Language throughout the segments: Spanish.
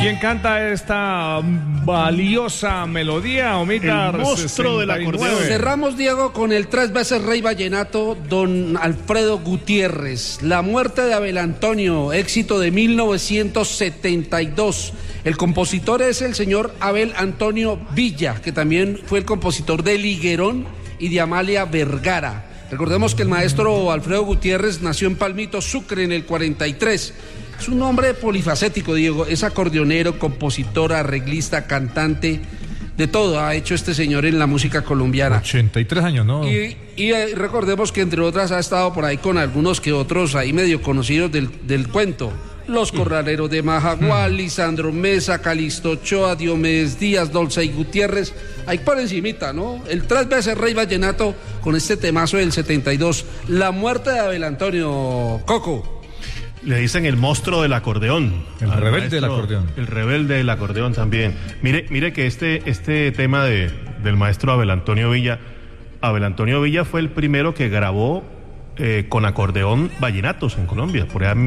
¿Quién canta esta valiosa melodía, Omita? El monstruo del acordeón. Cerramos, Diego, con el 3 veces rey vallenato, don Alfredo Gutiérrez. La muerte de Abel Antonio, éxito de 1972. El compositor es el señor Abel Antonio Villa, que también fue el compositor de Liguerón y de Amalia Vergara. Recordemos que el maestro Alfredo Gutiérrez nació en Palmito, Sucre, en el 43. Es un hombre polifacético, Diego. Es acordeonero, compositor, arreglista, cantante. De todo ha hecho este señor en la música colombiana. 83 años, ¿no? Y recordemos que entre otras ha estado por ahí con algunos que otros ahí medio conocidos del cuento. Los Corraleros de Majagual, Lisandro Mesa, Calixto Ochoa, Diomedes Díaz, Dolce y Gutiérrez. Ahí por encimita, ¿no? El 3 veces rey vallenato con este temazo del 72. La muerte de Abel Antonio. Coco. Le dicen el monstruo del acordeón. El rebelde del acordeón. El rebelde del acordeón también. Mire que este tema del maestro Abel Antonio Villa fue el primero que grabó con acordeón vallenatos en Colombia, por allá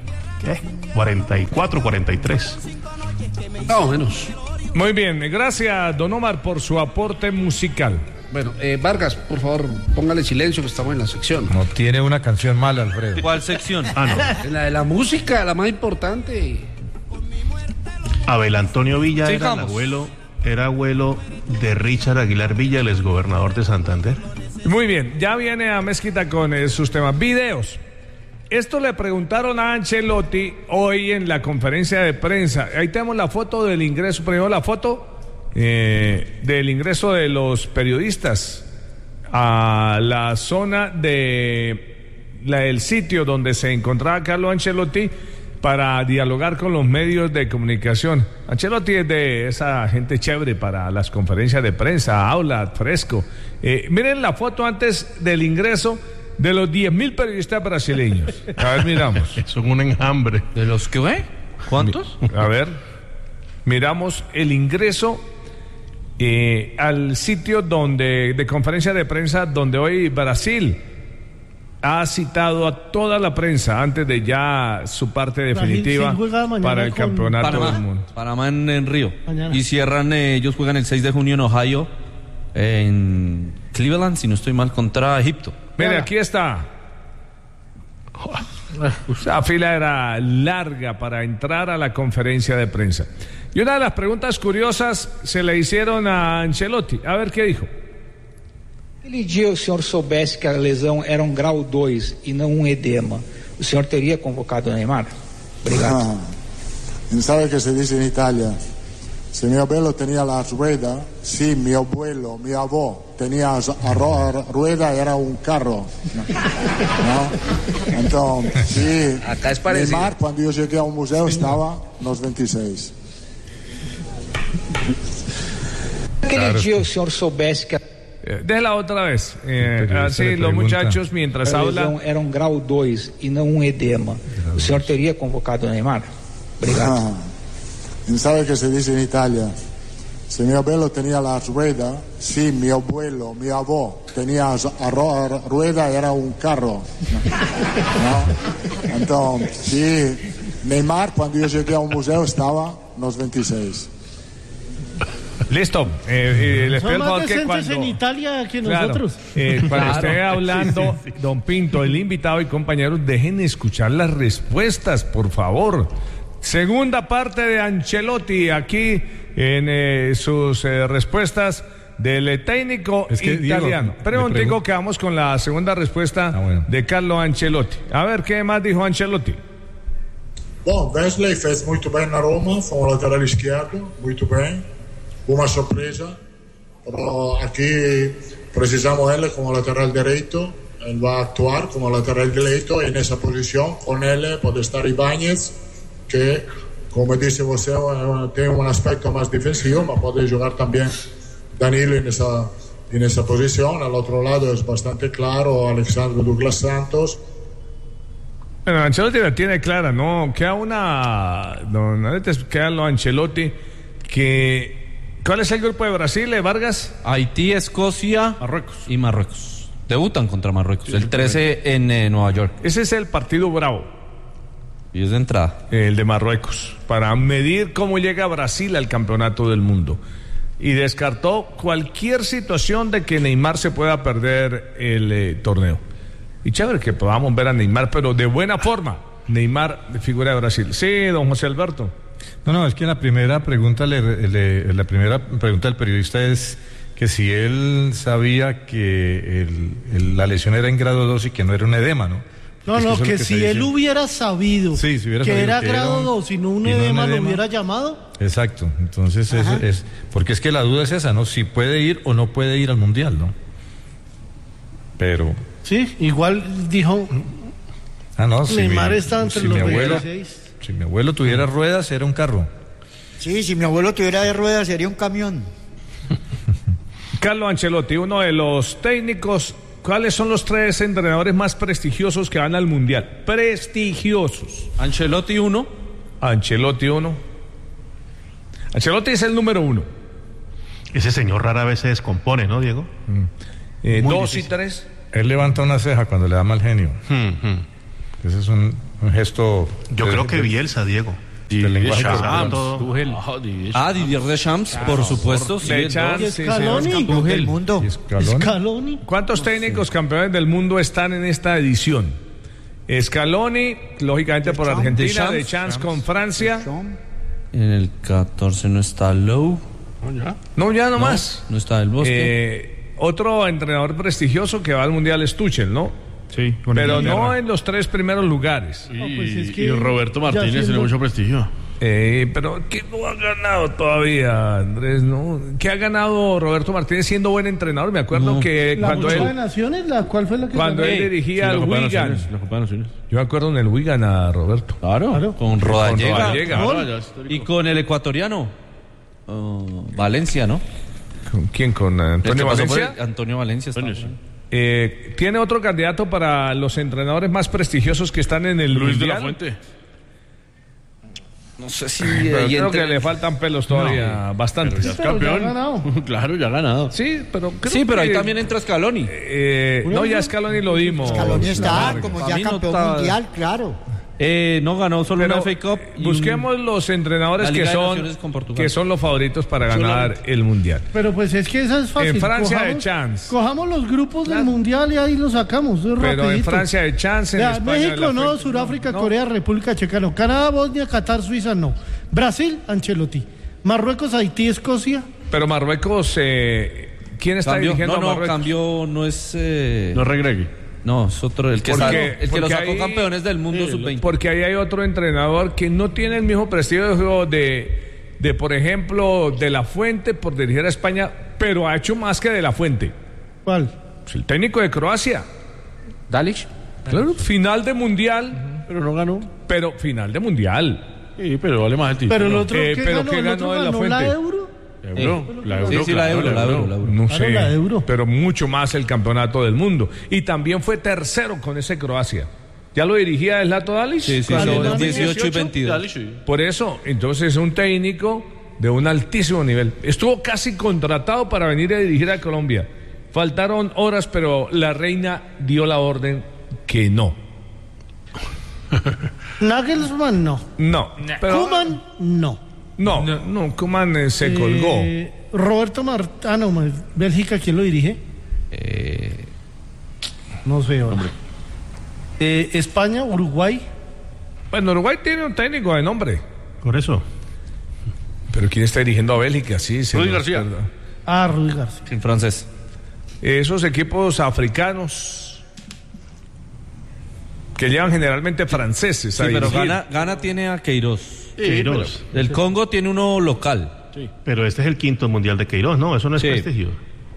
44, 43. No, menos. Muy bien, gracias, don Omar, por su aporte musical. Bueno, Vargas, por favor, póngale silencio que estamos en la sección. No tiene una canción mala, Alfredo. ¿Cuál sección? En la de la música, la más importante. Abel Antonio Villa Sigamos. era abuelo de Richard Aguilar Villa, el exgobernador de Santander. Muy bien, ya viene a Mezquita con sus temas. Videos. Esto le preguntaron a Ancelotti hoy en la conferencia de prensa. Ahí tenemos la foto del ingreso. Primero la foto del ingreso de los periodistas a la zona del sitio donde se encontraba Carlo Ancelotti para dialogar con los medios de comunicación. Ancelotti es de esa gente chévere para las conferencias de prensa, habla fresco. Miren la foto antes del ingreso de los 10.000 periodistas brasileños. A ver, miramos. Son un enjambre. ¿De los qué? ¿Cuántos? A ver, miramos el ingreso al sitio de conferencia de prensa donde hoy Brasil ha citado a toda la prensa antes de ya su parte definitiva para el campeonato del mundo. Panamá en Río. Mañana. Y cierran, ellos juegan el 6 de junio en Ohio, en Cleveland, si no estoy mal, contra Egipto. Mire, aquí está. La fila era larga para entrar a la conferencia de prensa. Y una de las preguntas curiosas se le hicieron a Ancelotti. A ver qué dijo. Aquele dia o senhor soubesse que a lesão era grau 2 e não edema, o senhor teria convocado o Neymar? Obrigado. ¿Sabe qué se dice en Italia? Si mi abuelo tenía la rueda, sí, mi abuelo, mi abuelo tenía rueda, era un carro. ¿No? Entonces, sí, acá es parecido. Neymar, cuando yo llegué a un museo, estaba en los 26. Aquele dia o senhor soubesse que Déjela otra vez. Así los muchachos mientras a hablan. lesão era grau 2 e não edema, o senhor teria convocado o Neymar? Obrigado. ¿Sabe qué se dice en Italia? Si mi abuelo tenía la rueda, sí, mi abuelo, mi abuelo tenía rueda, era un carro. ¿No? Entonces, sí, Neymar, cuando yo llegué a un museo, estaba en los 26. Listo. Les pido el Son más favor que decentes cuando en Italia que Claro, nosotros. cuando esté hablando, don Pinto, el invitado y compañeros, dejen escuchar las respuestas, por favor. Segunda parte de Ancelotti aquí en sus respuestas del técnico italiano. Pero un digo que vamos con la segunda respuesta de Carlo Ancelotti. A ver, ¿qué más dijo Ancelotti? Bom, Wesley fez muito bem na Roma, foi um lateral esquerdo, muito bem, uma surpresa. Pero aquí precisamos ele como lateral direito, ele vai actuar como lateral direito e nessa posição com ele pode estar Ibáñez, que, como disse você, tem um aspecto mais defensivo, mas pode jogar também Danilo nessa posição. Al outro lado é bastante claro Alexandre Douglas Santos. Bueno, Ancelotti la tiene clara, ¿no? Queda lo Ancelotti que... ¿Cuál es el grupo de Brasil, Vargas? Haití, Escocia, Marruecos. Y Marruecos. Debutan contra Marruecos el 13 en Nueva York. Ese es el partido bravo. Y es de entrada. El de Marruecos, para medir cómo llega Brasil al campeonato del mundo. Y descartó cualquier situación de que Neymar se pueda perder el torneo. Y chévere que podamos ver a Neymar, pero de buena forma. Neymar, de figura de Brasil. Sí, don José Alberto. No, es que la primera pregunta la primera pregunta del periodista es que si él sabía que la lesión era en grado 2 y que no era un edema, ¿no? No, que si él hubiera sabido que era grado 2 y no un edema, lo hubiera llamado. Exacto, entonces es porque es que la duda es esa, ¿no? Si puede ir o no puede ir al Mundial, ¿no? Pero... Sí, igual dijo... no, Neymar está entre los 26. Si mi abuelo tuviera ruedas, era un carro. Sí, si mi abuelo tuviera ruedas, sería un camión. Carlo Ancelotti, uno de los técnicos. ¿Cuáles son los 3 entrenadores más prestigiosos que van al Mundial? Prestigiosos. Ancelotti 1. Ancelotti es el número 1. Ese señor rara vez se descompone, ¿no, Diego? 2 y 3. Él levanta una ceja cuando le da mal genio. Ese es un gesto... Yo creo que Bielsa, Diego. Del lenguaje Didier Deschamps, por supuesto. Scaloni. Campeón del mundo. Scaloni. ¿Cuántos técnicos campeones del mundo están en esta edición? Scaloni, lógicamente por Argentina, Deschamps con Francia. En el 14 no está Lowe. No, ya no más. No está el Bosque. Otro entrenador prestigioso que va al Mundial es Tuchel, ¿no? Sí, pero no en los 3 primeros lugares. Y Roberto Martínez tiene mucho prestigio. Pero ¿qué no ha ganado todavía, Andrés? ¿No? ¿Qué ha ganado Roberto Martínez siendo buen entrenador? Me acuerdo que cuando él... de Naciones, ¿cuál fue la que cuando él dirigía al Wigan. Yo me acuerdo en el Wigan a Roberto. Claro. Con Rodallega. Y con el ecuatoriano. Valencia, ¿no? ¿Con quién? ¿Con Antonio Valencia? Antonio Valencia. ¿Tiene otro candidato para los entrenadores más prestigiosos que están en el Luis Mundial? de la Fuente. No sé si... creo que le faltan pelos todavía, bastante. Pero ya es campeón. Ya ha ganado. Claro, ya ha ganado. Sí, pero ahí también entra Scaloni. No, ya Scaloni lo dimos. Scaloni está como ya campeón mundial, claro. No ganó solo una FA Cup. Busquemos los entrenadores que son los favoritos para ganar el Mundial. Pero pues es que esa es fácil. En Francia de Chance. Cojamos los grupos del Mundial y ahí los sacamos. Pero rapidito. En Francia de Chance, en España México no, Sudáfrica, Corea, República Checa no. Canadá, Bosnia, Qatar, Suiza no. Brasil, Ancelotti. Marruecos, Haití, Escocia. Pero Marruecos, ¿quién está dirigiendo a Marruecos? Cambio no es... No regregue. No, es otro, el que lo sacó campeones del mundo sub-20. Porque ahí hay otro entrenador que no tiene el mismo prestigio de por ejemplo, De La Fuente por dirigir a España, pero ha hecho más que De La Fuente. ¿Cuál? Pues el técnico de Croacia. Dalic. Claro, final de Mundial. Pero no ganó. Pero final de Mundial. Sí, pero vale más el título. Pero el otro que pero ganó, ¿qué ganó De La Fuente? ¿La Euro? La Euro. Sí, la Euro. No sé, la Euro. pero mucho más el campeonato del mundo. Y también fue tercero con ese Croacia. ¿Ya lo dirigía Zlatko Dalic? Sí, Cuando 18 y 22. Por eso, entonces es un técnico de un altísimo nivel. Estuvo casi contratado para venir a dirigir a Colombia. Faltaron horas, pero la reina dio la orden que no. Nagelsmann no. No. Koeman no. No, Koeman se colgó. Roberto Martínez, Bélgica, ¿quién lo dirige? No sé, hombre. España, Uruguay. Bueno, Uruguay tiene un técnico de nombre. Por eso. Pero ¿quién está dirigiendo a Bélgica? Sí, Rudy García. Rudy García. En francés. Esos equipos africanos que llevan generalmente franceses. Sí, pero Ghana tiene a Queiroz. Queiroz. El Congo tiene uno local. Sí. Pero este es el 5º mundial de Queiroz, ¿no? Eso no es prestigio.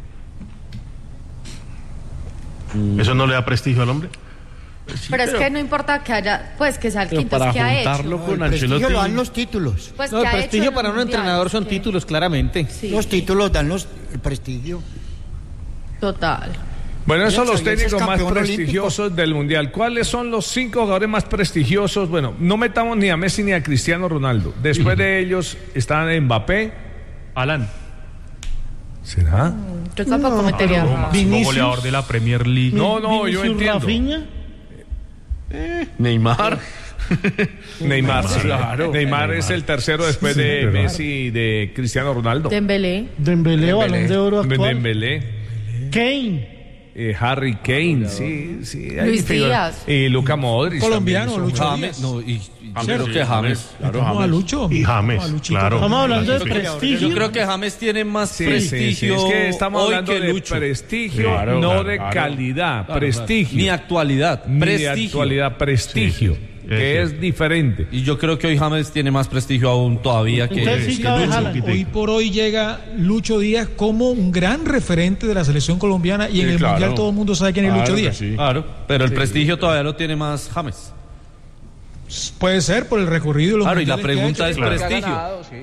¿Eso no le da prestigio al hombre? Sí, pero es que no importa que haya, pues que sea el quinto, es que ha hecho. Con el prestigio lo dan los títulos. Pues el prestigio para un entrenador son títulos, claramente. Sí. Los títulos dan el prestigio. Total. Bueno, esos son los técnicos más prestigiosos del Mundial. ¿Cuáles son los 5 jugadores más prestigiosos? Bueno, no metamos ni a Messi ni a Cristiano Ronaldo. Después de ellos están Mbappé. Alan. ¿Será? Yo tampoco metería. Como goleador de la Premier League. No, yo entiendo. Rafinha. Neymar. Neymar, sí. Claro. Neymar es el tercero después de Messi y de Cristiano Ronaldo. Dembélé, Balón de Oro actual. Dembélé. Kane. Harry Kane, sí. Luis Díaz. Y Luka Modric. Colombiano, también Lucho James, Díaz. no, y creo que James. A Lucho. Y James, claro. Estamos hablando de prestigio. Yo creo que James tiene más Sí, prestigio. Es que estamos hoy hablando que de Lucho. prestigio, Claro, no claro, de claro. calidad. Claro, prestigio. Ni actualidad. Ni Prestigio. actualidad, prestigio. Que es diferente. Y yo creo que hoy James tiene más prestigio aún todavía que Entonces sí cabe Haaland. Hoy por hoy llega Lucho Díaz como un gran referente de la selección colombiana y en el Mundial todo el mundo sabe quién es Lucho Díaz. Claro, pero el prestigio todavía lo tiene más James. Puede ser por el recorrido. Claro, y la pregunta es prestigio.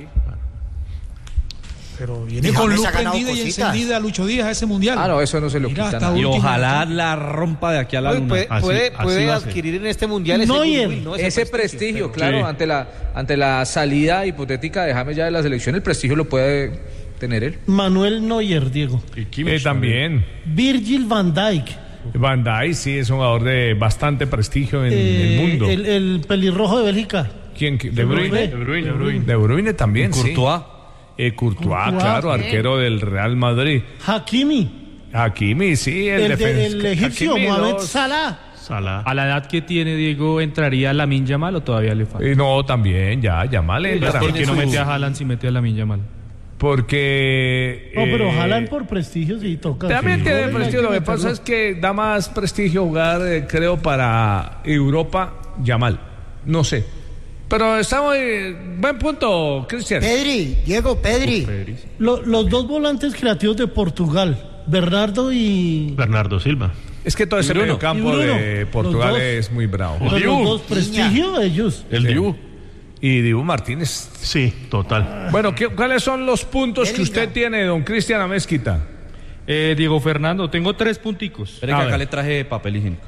Pero viene Y con James luz ha ganado prendida y cositas. encendida Lucho Díaz a ese Mundial. Ah, no, eso no se lo Mira, quita hasta nadie. Y último ojalá momento. la rompa de aquí a la luna. Puede así va a ser. adquirir en este mundial ese Neuer. goodwill, ¿no? Ese prestigio, claro, ante la salida hipotética de James ya de la selección, el prestigio lo puede tener él. Manuel Neuer, Diego. También. Virgil van Dijk. Van Dijk sí es un jugador de bastante prestigio en el mundo. El pelirrojo de Bélgica. ¿Quién? ¿De Bruyne? De Bruyne también, Courtois. sí. Courtois, claro, arquero del Real Madrid. Hakimi, sí, El defensa. egipcio, Hakimi, Mohamed dos. Salah. A la edad que tiene Diego, ¿entraría Lamine Yamal o todavía le falta? No, también, Yamal entra. ¿Por qué no mete a Haaland si mete a Lamine Yamal? Porque... No, pero Haaland por prestigio sí toca. También Sí, tiene hay prestigio, que lo que meterlo. pasa es que da más prestigio jugar, creo, para Europa, Yamal. No sé. Pero estamos... buen punto, Cristian. Diego Pedri. Los dos volantes creativos de Portugal, Bernardo Silva. Es que todo ese Bruno. medio campo Y Bruno. de Portugal Los dos. es muy bravo. Pero los dos prestigio ellos. El Dibu. Y Dibu Martínez. Sí, total. Bueno, ¿cuáles son los puntos que usted tiene, don Cristian Amezquita? Diego Fernando, tengo 3 punticos. Espera que acá le traje papel higiénico.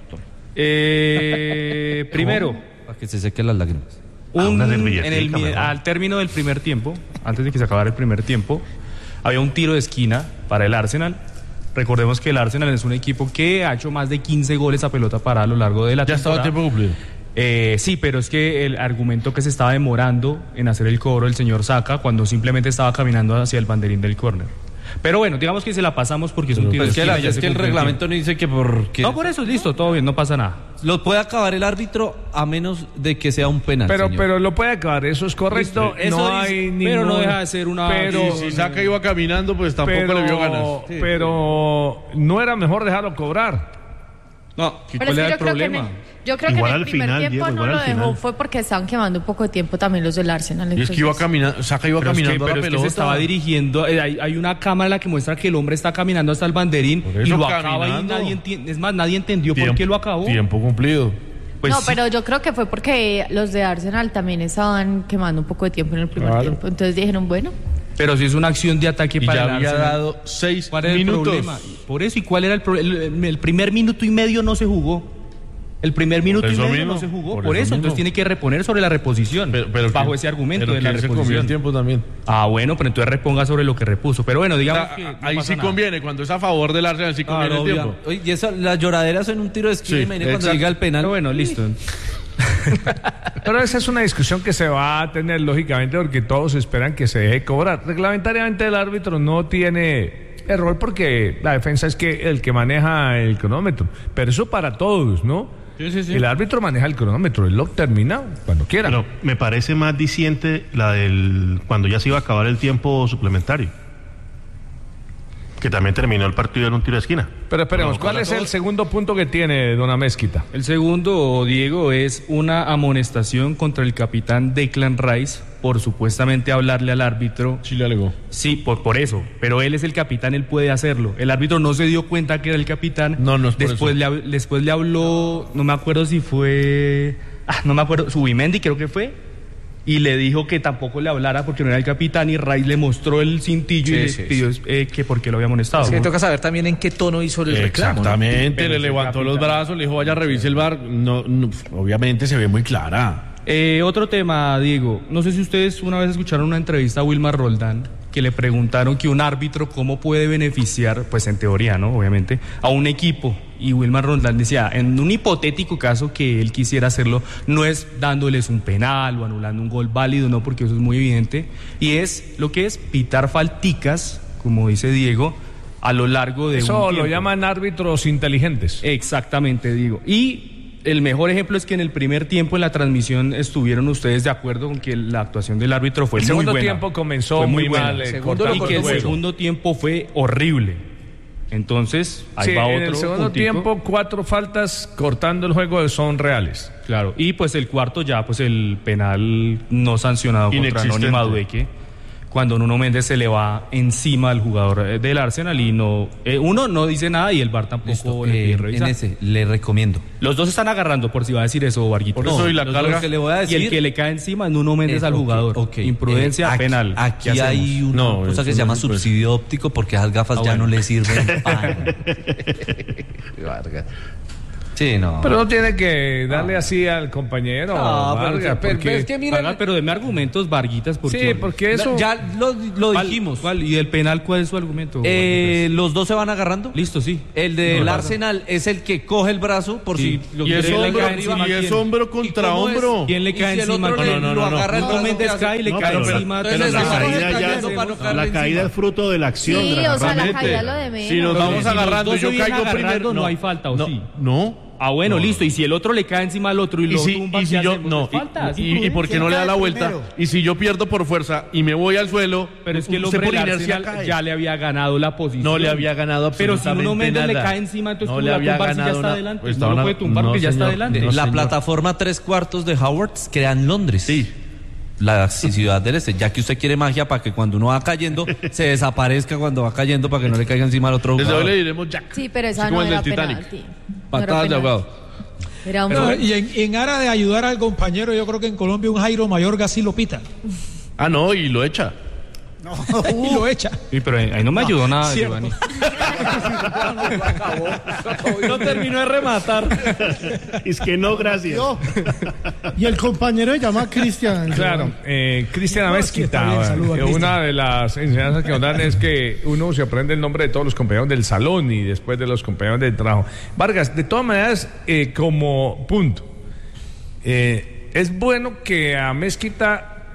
Primero, Para que se sequen las lágrimas. Una servilletica, mejor. al término del primer tiempo, antes de que se acabara el primer tiempo, había un tiro de esquina para el Arsenal. Recordemos que el Arsenal es un equipo que ha hecho más de 15 goles a pelota parada a lo largo de la temporada. Ya estaba tiempo cumplido. Sí, pero es que el argumento que se estaba demorando en hacer el cobro el señor Saka cuando simplemente estaba caminando hacia el banderín del córner. Pero bueno, digamos que se la pasamos porque es un tiro de esquina. Es que el reglamento no dice que porque... No, por eso, listo, todo bien, no pasa nada. Lo puede acabar el árbitro a menos de que sea un penal. Pero lo puede acabar, eso es correcto. Listo, no eso hay dice, ningún... pero no deja de ser una... Pero, Si Saka iba caminando, pues tampoco le vio ganas. Pero no era mejor dejarlo cobrar. No, Pero ¿cuál es que era el yo creo problema? Yo creo que Igual en el al primer final, tiempo Diego, no igual lo al dejó, final. fue porque estaban quemando un poco de tiempo también los del Arsenal. Y es que iba caminando, Saka iba Pero caminando es a que, la pero es que pelota. se estaba dirigiendo, hay una cámara en la que muestra que el hombre está caminando hasta el banderín Por y eso lo acaba y caminando. nadie entiende, es más, nadie entendió por qué lo acabó. Tiempo cumplido. Pues no, sí. pero yo creo que fue porque los de Arsenal también estaban quemando un poco de tiempo en el primer tiempo. Entonces dijeron, bueno, Pero si es una acción de ataque Y para ya el había Arsenal. dado 6 ¿Cuál era minutos. el problema? Por eso, ¿y cuál era el problema? El primer minuto y medio no se jugó. El primer minuto y eso medio mismo, no se jugó. por Por eso eso, mismo. entonces tiene que reponer sobre la reposición. Bajo ese argumento de la se comió reposición. el tiempo también. Ah, bueno, pero entonces reponga sobre lo que repuso. Pero bueno, digamos que no ahí pasa sí nada. conviene, cuando es a favor del Arsenal sí conviene el tiempo. Oye, y esa, las lloraderas son un tiro de esquina, Sí, imagínate cuando exacto. llega el penal. Pero bueno, listo. Pero esa es una discusión que se va a tener lógicamente porque todos esperan que se deje cobrar. Reglamentariamente el árbitro no tiene error porque la defensa es que el que maneja el cronómetro. Pero eso para todos, ¿no? Sí. El árbitro maneja el cronómetro, él lo termina cuando quiera. Pero me parece más diciente la del cuando ya se iba a acabar el tiempo suplementario. Que también terminó el partido en un tiro de esquina. Pero esperemos, ¿cuál es el segundo punto que tiene don Amezquita? El segundo, Diego, es una amonestación contra el capitán Declan Rice por supuestamente hablarle al árbitro. Sí le alegó. Sí, por eso. Pero él es el capitán, él puede hacerlo. El árbitro no se dio cuenta que era el capitán. No es por después eso. después le habló, no me acuerdo si fue... no me acuerdo, Subimendi creo que fue. Y le dijo que tampoco le hablara porque no era el capitán y Rice le mostró el cintillo y le pidió que por qué lo había amonestado. Es que toca saber también en qué tono hizo el reclamo. Exactamente, ¿no? le levantó los brazos, le dijo vaya revise el VAR. No, obviamente se ve muy clara. Otro tema, Diego. No sé si ustedes una vez escucharon una entrevista a Wilmar Roldán que le preguntaron que un árbitro cómo puede beneficiar, pues en teoría, ¿no? Obviamente, a un equipo y Wilmar Roldán decía, en un hipotético caso que él quisiera hacerlo, no es dándoles un penal o anulando un gol válido, no, porque eso es muy evidente, y es lo que es pitar falticas, como dice Diego, a lo largo de eso un tiempo. Lo llaman árbitros inteligentes. Exactamente, Diego. Y el mejor ejemplo es que en el primer tiempo en la transmisión estuvieron ustedes de acuerdo con que la actuación del árbitro fue muy buena. El segundo tiempo comenzó muy mal. Y que el segundo tiempo fue horrible. Entonces, ahí va otro en el segundo puntico. tiempo, 4 faltas cortando el juego son reales. Claro, y pues el cuarto ya, pues el penal no sancionado contra Noni Madueque, cuando Nuno Méndez se le va encima al jugador del Arsenal y uno no dice nada y el VAR tampoco le pide revisar. En ese, le recomiendo. Los dos están agarrando, por si va a decir eso, Varguito. Por eso y la carga. Que le voy a decir, y el que le cae encima es Nuno Méndez al jugador. Imprudencia, penal. Aquí hay una cosa que se llama subsidio óptico porque esas gafas ya no le sirven para... Sí, no. Pero no tiene que darle así al compañero. No, Vargas, pero es que mira, pero deme argumentos, Varguitas, porque sí, porque eso ya lo dijimos. ¿Cuál? ¿Y el penal cuál es su argumento? Los dos se van agarrando. Listo, sí. El del Arsenal es el que coge el brazo por si lo y es hombro contra hombro. ¿Quién le cae encima? Lo agarra el Nuno Méndez cae y le cae encima. La caída es fruto de la acción. Sí, o sea, la caída lo de menos. Si nos vamos agarrando, yo caigo primero. No hay falta, ¿o sí? No. Ah, bueno, listo. Y si el otro le cae encima al otro y lo tumba, y si yo no, y por qué no le da la vuelta, y si yo pierdo por fuerza y me voy al suelo, pero es que el hombre del Arsenal ya le había ganado la posición. No le había ganado absolutamente nada. Pero si Nuno Méndez le cae encima, entonces no le había ganado, ya está adelante. Pues no lo puede tumbar porque ya está adelante. La plataforma 3/4 de Howard queda en Londres. Sí. La ciudad del este, ya que usted quiere magia para que cuando uno va cayendo se desaparezca cuando va cayendo para que no le caiga encima al otro jugador. Desde hoy le diremos Jack. Sí, pero esa no era penalti. Patadas de ahogado. Y en aras de ayudar al compañero, yo creo que en Colombia un Jairo Mayorga sí lo pita. Ah, no, y lo echa. No, y lo echa. Sí, pero ahí no me ayudó nada, Giovanni. No terminó de rematar. Es que no, gracias. No. Y el compañero se llama Cristian. Claro, Cristian Amezquita. Una de las enseñanzas que nos dan es que uno se aprende el nombre de todos los compañeros del salón y después de los compañeros del trabajo. Vargas, de todas maneras, como punto, es bueno que a Amezquita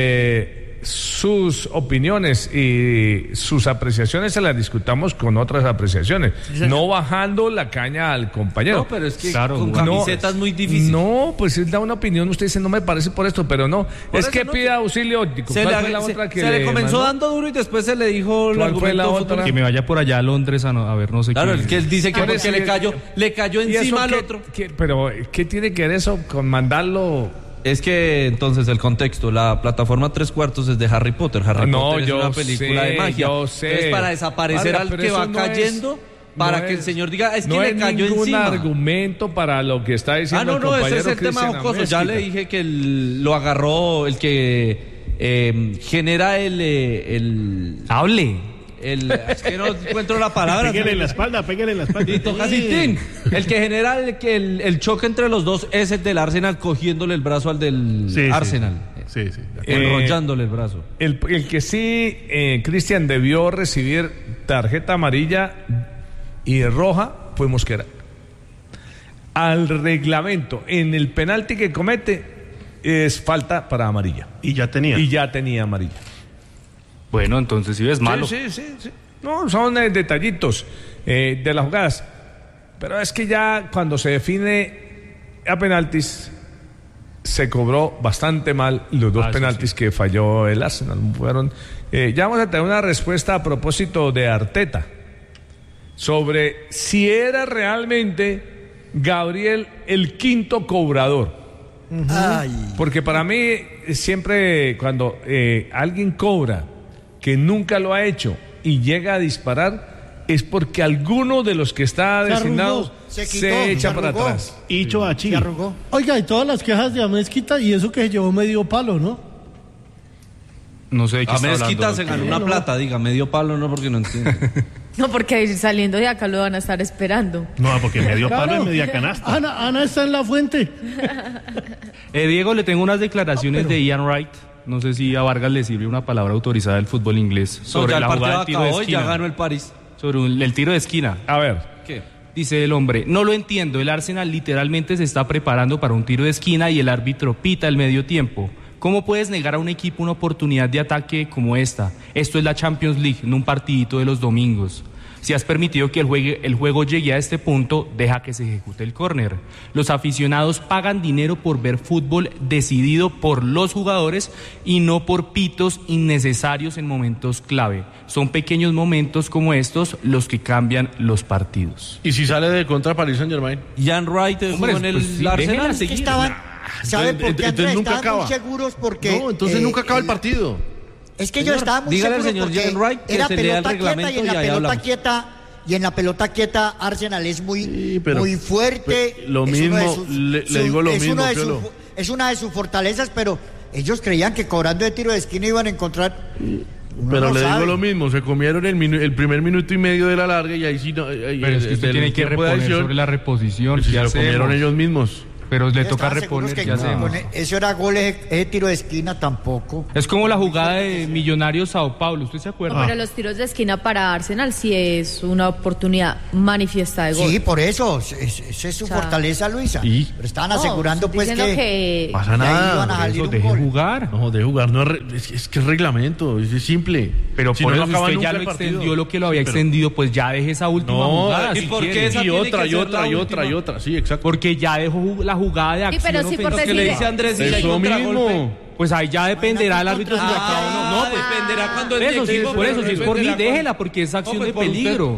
sus opiniones y sus apreciaciones se las discutamos con otras apreciaciones, no bajando la caña al compañero. No, pero es que con camiseta es muy difícil. No, pues él da una opinión, usted dice no me parece por esto, pero no, es que pide auxilio óptico. Se le comenzó dando duro y después se le dijo ¿cuál fue la otra? Que me vaya por allá a Londres a ver no sé qué. Claro, es que él dice que porque le cayó encima al otro. Pero ¿qué tiene que ver eso con mandarlo? Es que entonces el contexto, la plataforma 3/4 es de Harry Potter. Harry Potter es una película de magia. Es para desaparecer al que va cayendo, para que el señor diga, es que le cayó encima. No es ningún argumento para lo que está diciendo el compañero. Ese es el tema jocoso. Ya le dije que lo agarró el que genera el... Hable. Es que no encuentro la palabra. Pégale en la espalda. Y toca así, el que genera el choque entre los dos es el del Arsenal cogiéndole el brazo al del Arsenal. Sí. Enrollándole el brazo. El que sí, Cristian, debió recibir tarjeta amarilla y roja fue Mosquera. Al reglamento, en el penalti que comete, es falta para amarilla. Y ya tenía amarilla. Bueno, entonces sí es malo. Sí. No, son detallitos de las jugadas. Pero es que ya cuando se define a penaltis, se cobró bastante mal los dos penaltis que falló el Arsenal. Fueron, ya vamos a tener una respuesta a propósito de Arteta sobre si era realmente Gabriel el quinto cobrador. Porque para mí siempre cuando alguien cobra que nunca lo ha hecho y llega a disparar, es porque alguno de los que está designado se echa para atrás. Se arrugó. Oiga, y todas las quejas de Amezquita y eso que se llevó medio palo, ¿no? No sé de qué está hablando. Amezquita se ganó una plata, diga, medio palo, no, porque no entiendo. No, porque saliendo de acá lo van a estar esperando. No, porque medio palo es media canasta. Ana está en la fuente. Diego, le tengo unas declaraciones de Ian Wright. No sé si a Vargas le sirve una palabra autorizada del fútbol inglés sobre la jugada de tiro de esquina. Ya ganó el París. Sobre el tiro de esquina. A ver. ¿Qué? Dice el hombre, no lo entiendo, el Arsenal literalmente se está preparando para un tiro de esquina y el árbitro pita el medio tiempo. ¿Cómo puedes negar a un equipo una oportunidad de ataque como esta? Esto es la Champions League, no un partidito de los domingos. Si has permitido que el juego llegue a este punto, deja que se ejecute el córner. Los aficionados pagan dinero por ver fútbol decidido por los jugadores y no por pitos innecesarios en momentos clave. Son pequeños momentos como estos los que cambian los partidos. ¿Y si sale de contra Paris Saint-Germain? Jan Wright jugó en el Arsenal. ¿Saben por qué Andrés? Estaban muy seguros porque... No, entonces nunca acaba el partido. Es que yo estaba muy seguro porque era pelota quieta y en la pelota quieta Arsenal es muy fuerte. Lo mismo, le digo lo mismo. Es una de sus fortalezas, pero ellos creían que cobrando de tiro de esquina iban a encontrar... Pero le digo lo mismo, se comieron el primer minuto y medio de la larga y ahí sí... Pero es que usted tiene que reponer sobre la reposición. Si lo comieron ellos mismos. Pero le toca reponer, ¿qué hacemos? Eso era gol, ese tiro de esquina tampoco. Es como la jugada de Millonarios Sao Paulo, ¿usted se acuerda? No, pero los tiros de esquina para Arsenal sí es una oportunidad manifiesta de gol. Sí, por eso, esa es su fortaleza, Luisa. ¿Y? Pero estaban asegurando pues que pasa nada, iban a salir deje jugar. No, de jugar, no es que es reglamento, es simple. Pero si por eso usted ya lo extendió lo que lo había extendido, pues ya deje esa última jugada. ¿Y por qué esa y otra, sí, exacto. Porque ya dejó la jugada de acción. Pero sí por que le dice Andrés si hay mismo. Pues ahí ya dependerá el árbitro si acaba o no. No, dependerá cuando el equipo. Por eso, si es por mí, déjela, porque es acción de peligro.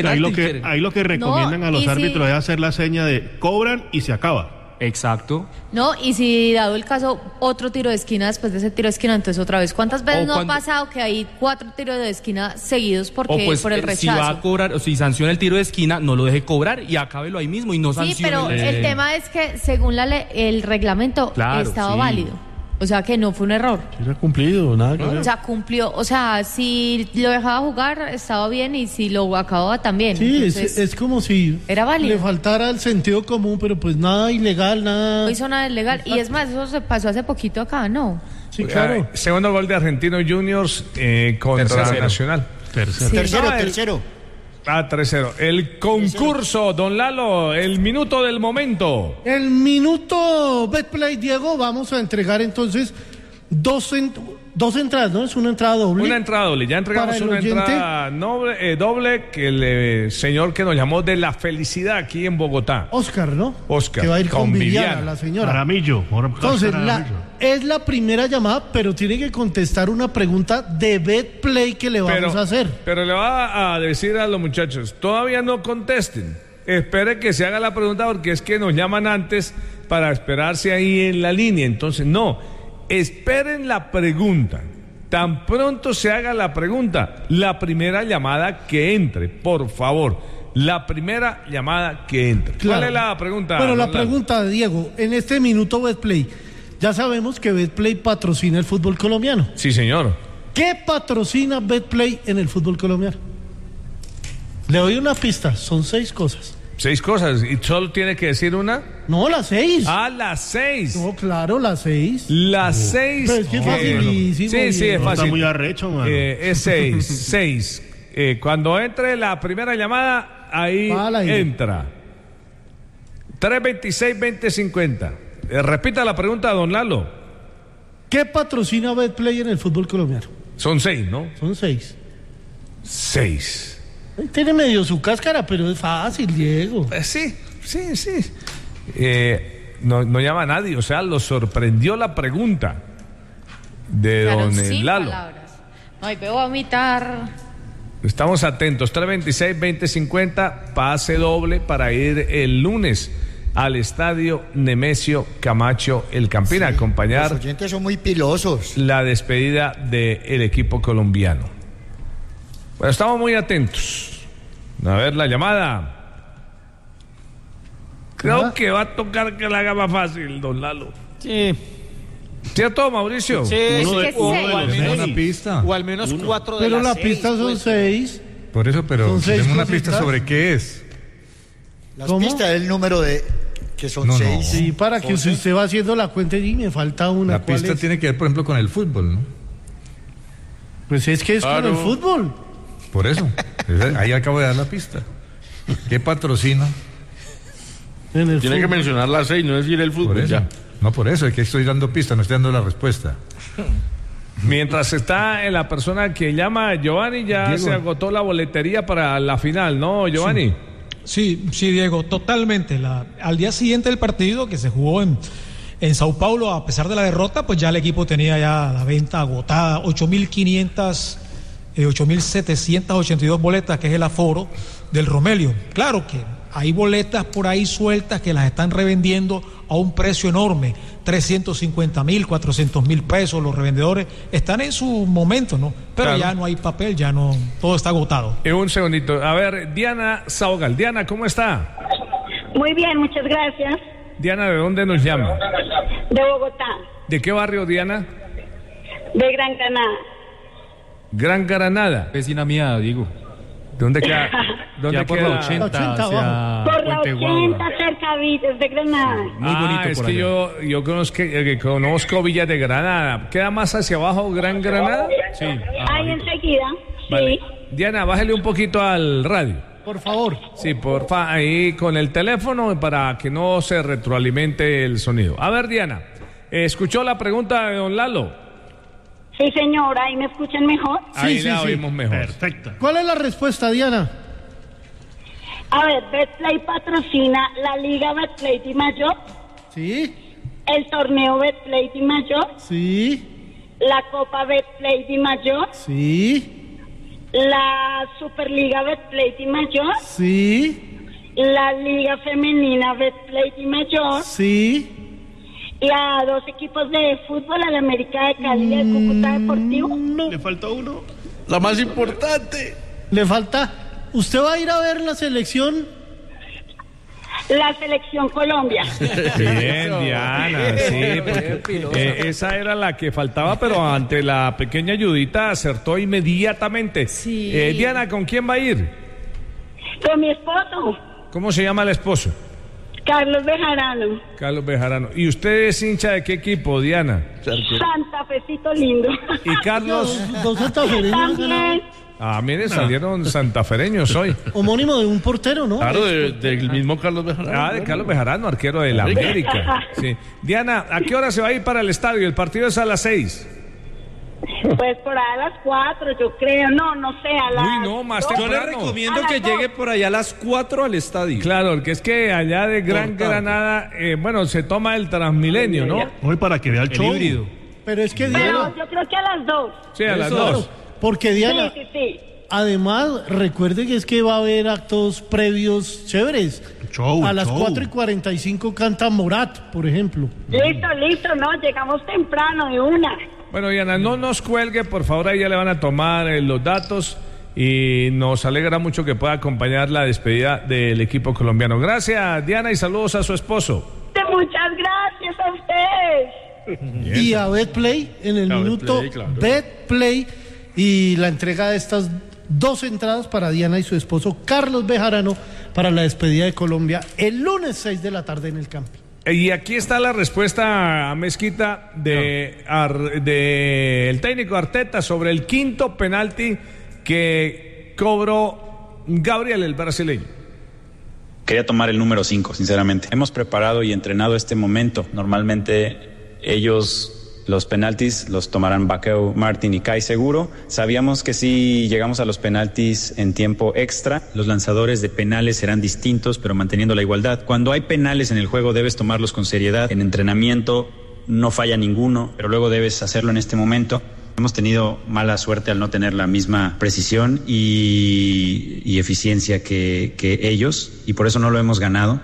Ahí lo que recomiendan a los árbitros es hacer la seña de cobran y se acaba. Exacto. No, y si dado el caso, otro tiro de esquina después de ese tiro de esquina, entonces otra vez. ¿Cuántas veces ha pasado que hay 4 tiros de esquina seguidos por el rechazo? Si va a cobrar, o si sanciona el tiro de esquina, no lo deje cobrar y acábelo ahí mismo y no sancione. Sí, pero el tema es que según el reglamento estaba válido. O sea que no fue un error. Sí, se ha cumplido, nada que ver. O sea, cumplió. O sea, si lo dejaba jugar, estaba bien, y si lo acababa también. Sí, entonces, es como si era válido. Le faltara el sentido común, pero pues nada ilegal, nada. No hizo nada ilegal. Y es más, eso se pasó hace poquito acá, ¿no? Sí, claro. Segundo gol de Argentinos Juniors contra Nacional. Tercero. 3-0. El concurso, don Lalo, el minuto del momento. El minuto Betplay, Diego, vamos a entregar entonces dos entradas, ¿no? Es una entrada doble. Una entrada doble, ya entregamos una entrada doble que el señor que nos llamó de La Felicidad aquí en Bogotá. Oscar, ¿no? Oscar. Que va a ir con Viviana, la señora. Aramillo. Entonces, es la primera llamada, pero tiene que contestar una pregunta de Betplay que le vamos a hacer. Pero le va a decir a los muchachos, todavía no contesten. Espere que se haga la pregunta porque es que nos llaman antes para esperarse ahí en la línea. Entonces, no. Esperen la pregunta. Tan pronto se haga la pregunta, la primera llamada que entre, por favor. La primera llamada que entre. Claro. ¿Cuál es la pregunta? Bueno, la pregunta de Diego, en este minuto Betplay, ya sabemos que Betplay patrocina el fútbol colombiano. Sí, señor. ¿Qué patrocina Betplay en el fútbol colombiano? Le doy una pista, son 6 cosas. 6 cosas, ¿y solo tiene que decir una? No, las 6. Las 6. No, claro, las 6. Las 6. Pero es que es facilísimo. Sí, es fácil. Está muy arrecho, mano. Es 6. 6. Cuando entre la primera llamada, ahí entra. 326-2050. Repita la pregunta, don Lalo. ¿Qué patrocina Betplay en el fútbol colombiano? Son 6, ¿no? Son 6. 6. Tiene medio su cáscara, pero es fácil, Diego. Sí. No llama a nadie, o sea, lo sorprendió la pregunta de don Lalo. Palabras. Ay, veo vomitar. Estamos atentos. 326-2050, pase doble para ir el lunes al estadio Nemesio Camacho El Campín a acompañar. Los oyentes son muy pilosos. La despedida del equipo colombiano. Bueno, estamos muy atentos. A ver la llamada. Creo que va a tocar que la haga más fácil, don Lalo. Sí. ¿Cierto, Mauricio? Sí, o al menos una pista. O al menos 4 de pero las 6. Pero la pista son 6. Por eso, pero tenemos una pista sobre qué es. Las pistas del número de... que son 6. No. Sí, para que usted va haciendo la cuenta y me falta una. La pista tiene que ver, por ejemplo, con el fútbol, ¿no? Pues es que es con el fútbol. Por eso. Ahí acabo de dar la pista. ¿Qué patrocina? Tiene que mencionar la 6, no decir el fútbol. Ya. No, por eso, es que estoy dando pistas, no estoy dando la respuesta. Mientras está la persona que llama, Giovanni, ya Diego. Se agotó la boletería para la final, ¿no, Giovanni? Sí, Diego, totalmente. Al día siguiente del partido, que se jugó en Sao Paulo, a pesar de la derrota, pues ya el equipo tenía ya la venta agotada, 8.782 boletas, que es el aforo del Romelio. Claro que hay boletas por ahí sueltas que las están revendiendo a un precio enorme, 350.000, 400.000 pesos. Los revendedores están en su momento, ¿no? Pero claro, ya no hay papel, ya no, todo está agotado. Un segundito, a ver, Diana Saugal. Diana, ¿cómo está? Muy bien, muchas gracias. Diana, ¿de dónde nos llama? De Bogotá. ¿De qué barrio, Diana? De Gran Granada. Gran Granada. Vecina mía, Diego. ¿Dónde queda? ¿Dónde ya por queda? La 80 hacia por la 80 cerca de Granada. Muy bonito es por que allá. Yo conozco Villas de Granada. ¿Queda más hacia abajo Gran Granada? Sí. Ahí enseguida. Vale. Sí. Diana, bájale un poquito al radio. Por favor. Sí, porfa, ahí con el teléfono para que no se retroalimente el sonido. A ver, Diana, ¿escuchó la pregunta de don Lalo? Sí, señora, ¿ahí me escuchan mejor? Ahí sí, la oímos mejor. Perfecto. ¿Cuál es la respuesta, Diana? A ver, Betplay patrocina la Liga Betplay Di Mayor. Sí. El torneo Betplay Di Mayor. Sí. La Copa Betplay Di Mayor. Sí. La Superliga Betplay Di Mayor. Sí. La Liga Femenina Betplay Di Mayor. Sí. Y a 2 equipos de fútbol, al América de Cali y al Cúcuta Deportivo. No. Le falta uno. La más importante. Le falta. ¿Usted va a ir a ver la selección? La selección Colombia. Bien, Diana, sí. Esa era la que faltaba, pero ante la pequeña ayudita acertó inmediatamente. Sí. Diana, ¿con quién va a ir? Con mi esposo. ¿Cómo se llama el esposo? Carlos Bejarano. Carlos Bejarano. ¿Y usted es hincha de qué equipo, Diana? Santa Fecito lindo. ¿Y Carlos? Dos santafereños. También. Ah, mire, salieron santafereños hoy. Homónimo de un portero, ¿no? Claro, del mismo Carlos Bejarano. Ah, de Carlos Bejarano, arquero del América. Sí. Diana, ¿a qué hora se va a ir para el estadio? El partido es a las 6. Pues por ahí a las 4, yo creo. No sé, a las... Uy, no, más temprano. Yo le recomiendo que llegue por allá a las 4 al estadio. Claro, porque es que allá de Gran Granada, bueno, se toma el Transmilenio, ¿no? Hoy para que vea el show. Híbrido. Pero es que Diana... yo creo que a las 2. Sí, a las 2. Porque Diana... Sí. Además, recuerde que es que va a haber actos previos chéveres. A las 4:45 canta Morat, por ejemplo. Listo, no, llegamos temprano de una. Bueno, Diana, no nos cuelgue, por favor, ahí ya le van a tomar los datos y nos alegra mucho que pueda acompañar la despedida del equipo colombiano. Gracias, Diana, y saludos a su esposo. Muchas gracias a ustedes. Bien. Y a Betplay, en el minuto Betplay, y la entrega de estas 2 entradas para Diana y su esposo Carlos Bejarano para la despedida de Colombia el lunes 6 de la tarde en el camping. Y aquí está la respuesta a Mezquita del técnico Arteta sobre el 5º penalti que cobró Gabriel, el brasileño. Quería tomar el número 5, sinceramente. Hemos preparado y entrenado este momento. Normalmente ellos los penaltis los tomarán Baqueu, Martin y Kai seguro. Sabíamos que si llegamos a los penaltis en tiempo extra, los lanzadores de penales serán distintos, pero manteniendo la igualdad. Cuando hay penales en el juego debes tomarlos con seriedad. En entrenamiento no falla ninguno, pero luego debes hacerlo en este momento. Hemos tenido mala suerte al no tener la misma precisión y eficiencia que ellos, y por eso no lo hemos ganado.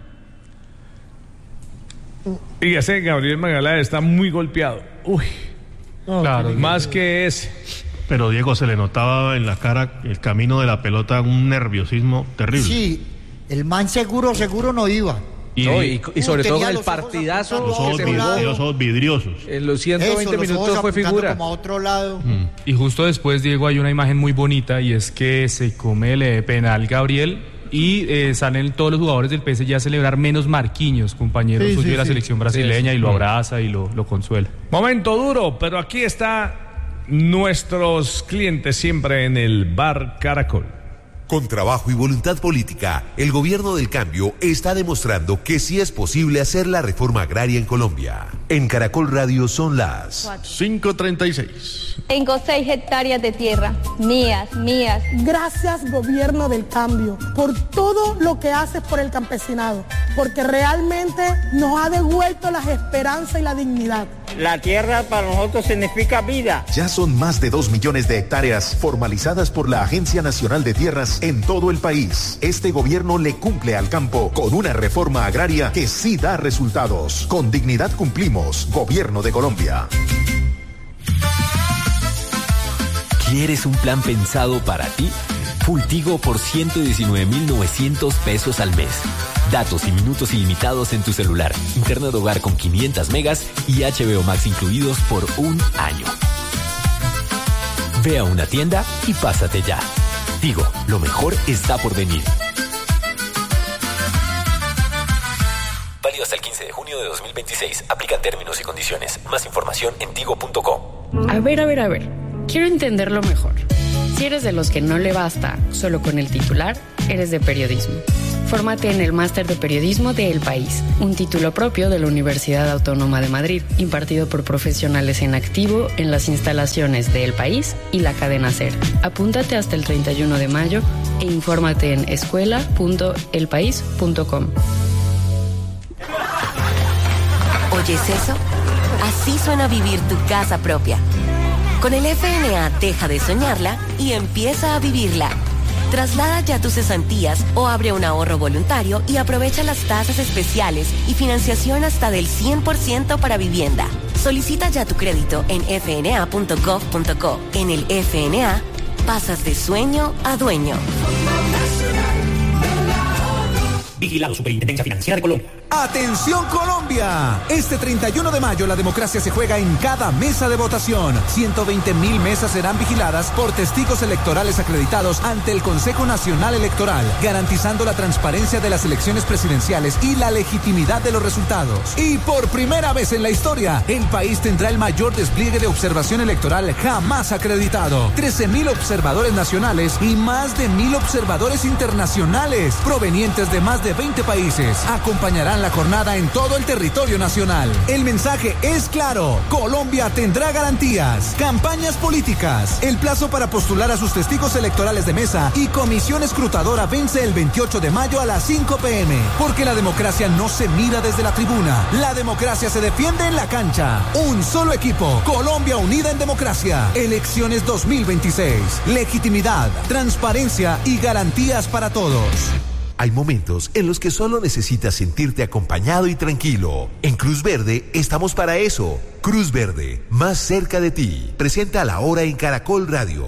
Y ya sé, Gabriel Magaláes está muy golpeado. Uy, claro, más que ese. Pero Diego, se le notaba en la cara el camino de la pelota un nerviosismo terrible. Sí, el man seguro no iba. Y sobre todo el partidazo. Los ojos vidriosos. En los 120 minutos fue figura. Como a otro lado. Y justo después, Diego, hay una imagen muy bonita y es que se come el penal Gabriel y salen todos los jugadores del PSG a celebrar, menos Marquinhos, compañero suyo de la selección brasileña, y lo abraza y lo consuela. Momento duro, pero aquí está nuestros clientes siempre en el Bar Caracol. Con trabajo y voluntad política, el gobierno del cambio está demostrando que sí es posible hacer la reforma agraria en Colombia. En Caracol Radio son las 5:36. Tengo 6 hectáreas de tierra, mías. Gracias, gobierno del cambio, por todo lo que haces por el campesinado, porque realmente nos ha devuelto las esperanzas y la dignidad. La tierra para nosotros significa vida. Ya son más de 2 millones de hectáreas formalizadas por la Agencia Nacional de Tierras en todo el país. Este gobierno le cumple al campo con una reforma agraria que sí da resultados. Con dignidad cumplimos. Gobierno de Colombia. ¿Quieres un plan pensado para ti? Full-Tigo por 119.900 pesos al mes. Datos y minutos ilimitados en tu celular. Internet hogar con 500 megas y HBO Max incluidos por un año. Ve a una tienda y pásate ya. Tigo, lo mejor está por venir. Válido hasta el 15 de junio de 2026. Aplican términos y condiciones. Más información en tigo.com. A ver. Quiero entenderlo mejor. Si eres de los que no le basta solo con el titular, eres de periodismo. Fórmate en el Máster de Periodismo de El País, un título propio de la Universidad Autónoma de Madrid, impartido por profesionales en activo en las instalaciones de El País y la cadena SER. Apúntate hasta el 31 de mayo e infórmate en escuela.elpaís.com. ¿Oyes eso? Así suena vivir tu casa propia. Con el FNA deja de soñarla y empieza a vivirla. Traslada ya tus cesantías o abre un ahorro voluntario y aprovecha las tasas especiales y financiación hasta del 100% para vivienda. Solicita ya tu crédito en fna.gov.co. En el FNA, pasas de sueño a dueño. Vigilado Superintendencia Financiera de Colombia. ¡Atención Colombia! Este 31 de mayo la democracia se juega en cada mesa de votación. 120.000 mesas serán vigiladas por testigos electorales acreditados ante el Consejo Nacional Electoral, garantizando la transparencia de las elecciones presidenciales y la legitimidad de los resultados. Y por primera vez en la historia, el país tendrá el mayor despliegue de observación electoral jamás acreditado. 13.000 observadores nacionales y más de 1.000 observadores internacionales, provenientes de más de 20 países, acompañarán la jornada en todo el territorio nacional. El mensaje es claro: Colombia tendrá garantías. Campañas políticas. El plazo para postular a sus testigos electorales de mesa y comisión escrutadora vence el 28 de mayo a las 5 p.m. Porque la democracia no se mira desde la tribuna. La democracia se defiende en la cancha. Un solo equipo. Colombia unida en democracia. Elecciones 2026. Legitimidad, transparencia y garantías para todos. Hay momentos en los que solo necesitas sentirte acompañado y tranquilo. En Cruz Verde estamos para eso. Cruz Verde, más cerca de ti. Presenta la hora en Caracol Radio.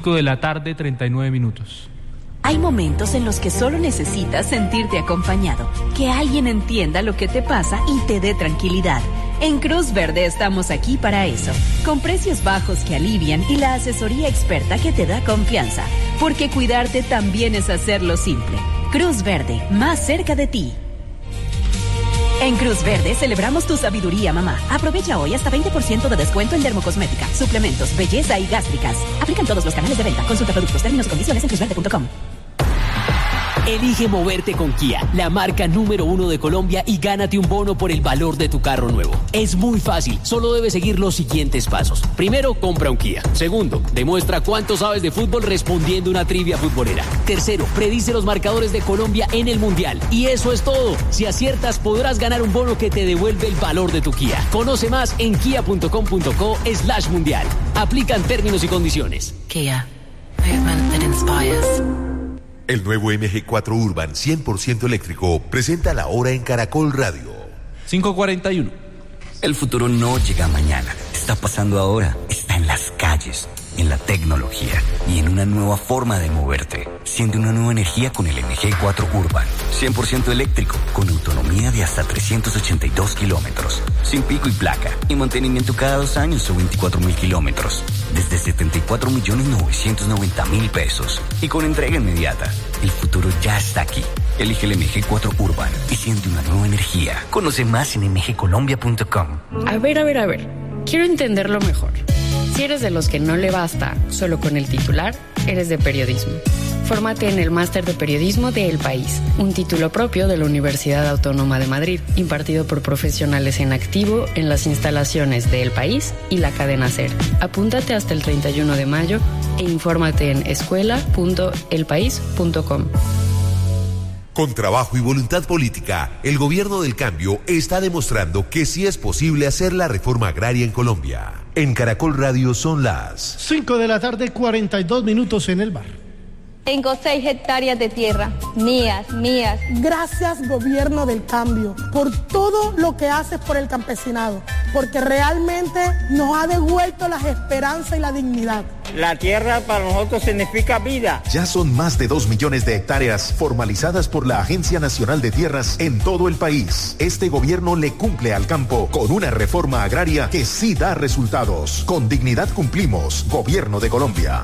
5:39 p.m. Hay momentos en los que solo necesitas sentirte acompañado, que alguien entienda lo que te pasa y te dé tranquilidad. En Cruz Verde estamos aquí para eso, con precios bajos que alivian y la asesoría experta que te da confianza, porque cuidarte también es hacerlo simple. Cruz Verde, más cerca de ti. En Cruz Verde celebramos tu sabiduría, mamá. Aprovecha hoy hasta 20% de descuento en dermocosmética, suplementos, belleza y gástricas. Aplican todos los canales de venta. Consulta productos, términos y condiciones en cruzverde.com. Elige moverte con Kia, la marca número 1 de Colombia, y gánate un bono por el valor de tu carro nuevo. Es muy fácil, solo debes seguir los siguientes pasos. Primero, compra un Kia. Segundo, demuestra cuánto sabes de fútbol respondiendo una trivia futbolera. Tercero, predice los marcadores de Colombia en el Mundial. Y eso es todo. Si aciertas, podrás ganar un bono que te devuelve el valor de tu Kia. Conoce más en kia.com.co/mundial. Aplican términos y condiciones. Kia, movement that inspires. El nuevo MG4 Urban 100% eléctrico presenta la hora en Caracol Radio. 5:41. El futuro no llega mañana, está pasando ahora, está en las calles, en la tecnología y en una nueva forma de moverte. Siente una nueva energía con el MG4 Urban, 100% eléctrico, con autonomía de hasta 382 kilómetros, sin pico y placa, y mantenimiento cada 2 años o 24.000 kilómetros, desde 74.990.000 pesos, y con entrega inmediata. El futuro ya está aquí. Elige el MG4 Urban y siente una nueva energía. Conoce más en mgcolombia.com. A ver. Quiero entenderlo mejor. Si eres de los que no le basta solo con el titular, eres de periodismo. Fórmate en el máster de periodismo de El País, un título propio de la Universidad Autónoma de Madrid, impartido por profesionales en activo en las instalaciones de El País y la cadena SER. Apúntate hasta el 31 de mayo e infórmate en escuela.elpaís.com. Con trabajo y voluntad política, el gobierno del cambio está demostrando que sí es posible hacer la reforma agraria en Colombia. En Caracol Radio son las 5 de la tarde, 42 minutos en el bar. Tengo 6 hectáreas de tierra, mías. Gracias, gobierno del cambio, por todo lo que haces por el campesinado, porque realmente nos ha devuelto las esperanzas y la dignidad. La tierra para nosotros significa vida. Ya son más de 2 millones de hectáreas formalizadas por la Agencia Nacional de Tierras en todo el país. Este gobierno le cumple al campo con una reforma agraria que sí da resultados. Con dignidad cumplimos, Gobierno de Colombia.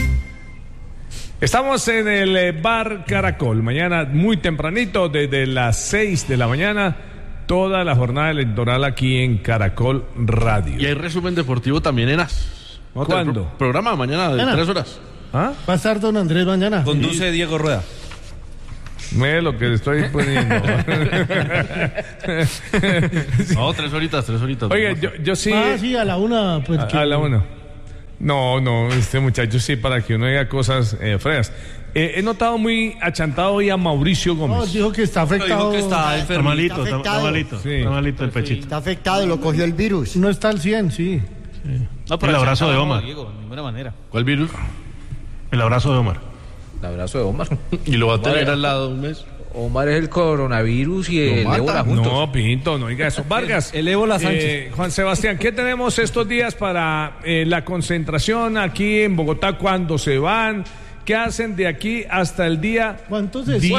Estamos en el bar Caracol, mañana muy tempranito, desde las 6 de la mañana, toda la jornada electoral aquí en Caracol Radio. Y hay resumen deportivo también en AS. ¿Cuándo? Programa mañana de 3 horas. ¿Ah? Va a estar don Andrés mañana. Conduce Diego Rueda. Mire lo que le estoy poniendo. No, 3 horitas. Oiga, yo sí. Sí, a la 1. Pues, a la 1. No, este muchacho sí, para que uno diga cosas feas. He notado muy achantado hoy a Mauricio Gómez. No, dijo que está afectado. Dijo que está enfermo. Está malito el pechito. Está afectado, lo cogió el virus. No está al 100, sí. No, el abrazo de Omar. Diego, de ninguna manera. ¿Cuál virus? El abrazo de Omar. El abrazo de Omar. Y lo va a tener al lado un mes. Omar es el coronavirus y el ébola juntos. No, Pinto, no diga eso. Vargas. El ébola Sánchez. Juan Sebastián, ¿qué tenemos estos días para la concentración aquí en Bogotá? ¿Cuándo se van? ¿Qué hacen de aquí hasta el día? ¿Cuántos es?